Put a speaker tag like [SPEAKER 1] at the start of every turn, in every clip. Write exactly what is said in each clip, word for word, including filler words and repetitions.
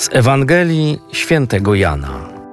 [SPEAKER 1] Z Ewangelii Świętego Jana.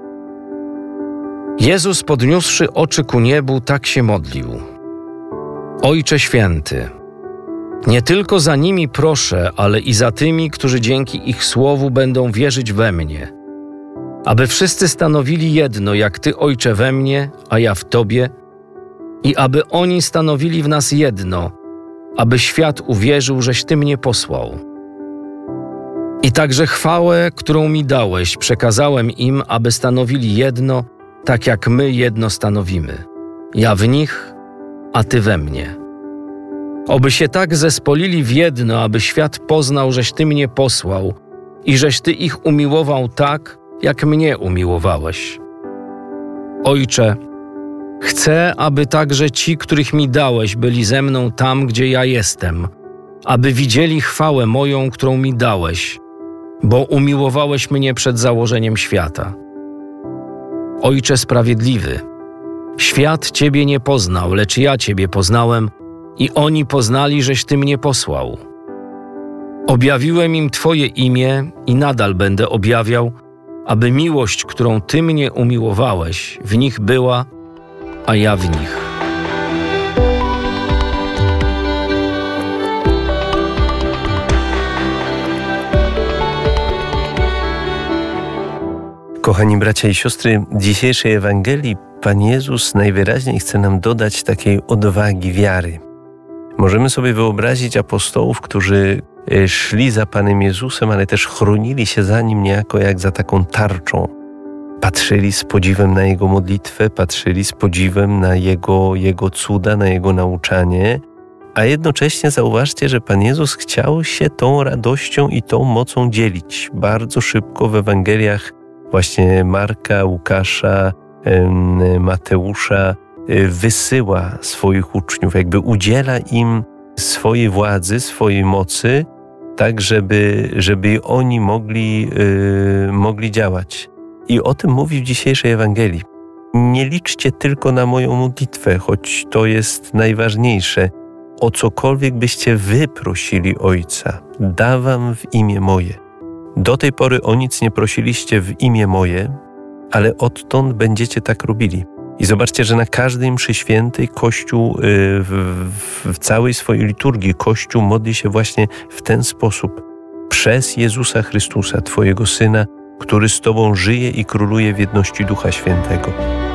[SPEAKER 1] Jezus, podniósłszy oczy ku niebu, tak się modlił: Ojcze Święty, nie tylko za nimi proszę, ale i za tymi, którzy dzięki ich słowu będą wierzyć we mnie, aby wszyscy stanowili jedno, jak Ty, Ojcze, we mnie, a ja w Tobie, i aby oni stanowili w nas jedno, aby świat uwierzył, żeś Ty mnie posłał. I także chwałę, którą mi dałeś, przekazałem im, aby stanowili jedno, tak jak my jedno stanowimy. Ja w nich, a Ty we mnie. Oby się tak zespolili w jedno, aby świat poznał, żeś Ty mnie posłał i żeś Ty ich umiłował tak, jak mnie umiłowałeś. Ojcze, chcę, aby także ci, których mi dałeś, byli ze mną tam, gdzie ja jestem, aby widzieli chwałę moją, którą mi dałeś, bo umiłowałeś mnie przed założeniem świata. Ojcze sprawiedliwy, świat Ciebie nie poznał, lecz ja Ciebie poznałem i oni poznali, żeś Ty mnie posłał. Objawiłem im Twoje imię i nadal będę objawiał, aby miłość, którą Ty mnie umiłowałeś, w nich była, a ja w nich.
[SPEAKER 2] Kochani bracia i siostry, w dzisiejszej Ewangelii Pan Jezus najwyraźniej chce nam dodać takiej odwagi wiary. Możemy sobie wyobrazić apostołów, którzy szli za Panem Jezusem, ale też chronili się za Nim niejako jak za taką tarczą. Patrzyli z podziwem na Jego modlitwę, patrzyli z podziwem na Jego, Jego cuda, na Jego nauczanie, a jednocześnie zauważcie, że Pan Jezus chciał się tą radością i tą mocą dzielić. Bardzo szybko w Ewangeliach właśnie Marka, Łukasza, Mateusza wysyła swoich uczniów, jakby udziela im swojej władzy, swojej mocy, tak żeby, żeby oni mogli, yy, mogli działać. I o tym mówi w dzisiejszej Ewangelii. Nie liczcie tylko na moją modlitwę, choć to jest najważniejsze. O cokolwiek byście wy prosili Ojca, da wam w imię moje. Do tej pory o nic nie prosiliście w imię moje, ale odtąd będziecie tak robili. I zobaczcie, że na każdej mszy świętej Kościół w, w, w całej swojej liturgii Kościół modli się właśnie w ten sposób. Przez Jezusa Chrystusa, Twojego Syna, który z Tobą żyje i króluje w jedności Ducha Świętego.